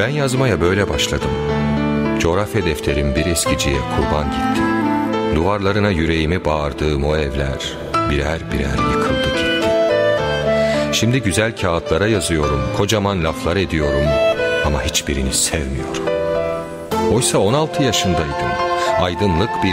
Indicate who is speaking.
Speaker 1: Ben yazmaya böyle başladım. Coğrafya defterim bir eskiciye kurban gitti. Duvarlarına yüreğimi bağırdığım o evler birer birer yıkıldı gitti. Şimdi güzel kağıtlara yazıyorum, kocaman laflar ediyorum ama hiçbirini sevmiyorum. Oysa 16 yaşındaydım. Aydınlık bir